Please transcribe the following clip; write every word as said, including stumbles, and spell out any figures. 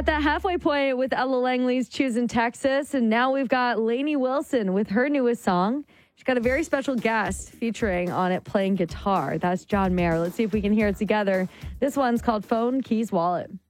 at that halfway point with Ella Langley's Choosing Texas. And now we've got Lainey Wilson with her newest song. She's got a very special guest featuring on it playing guitar. That's John Mayer. Let's see if we can hear it together. This one's called Phone, Keys, Wallet.